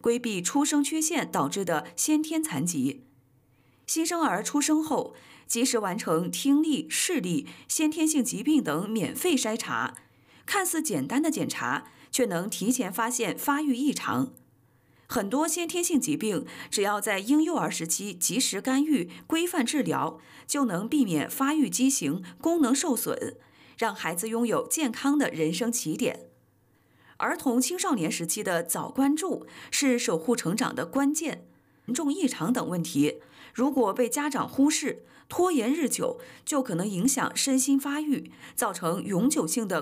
规避出生缺陷导致的先天残疾。新生儿出生后，及时完成听力、视力、先天性疾病等免费筛查，看似简单的检查，却能提前发现发育异常。很多先天性疾病，只要在婴幼儿时期及时干预、规范治疗，就能避免发育畸形、功能受损，让孩子拥有健康的人生起点。儿童青少年时期的早关注是守护成长的关键。严重异常等问题，如果被家长忽视、拖延日久，就可能影响身心发育，造成永久性的